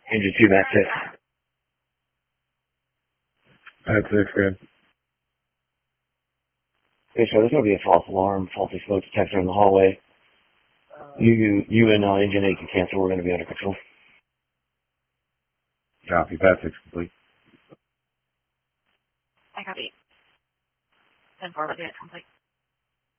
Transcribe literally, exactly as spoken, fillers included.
Engine two, Matt six. Matt six, good. Okay, so there's going to be a false alarm, faulty smoke detector in the hallway. You, you, you and uh, Engine eight can cancel. We're going to be under control. Copy. Matt six complete. I copy. ten four, let's get it complete.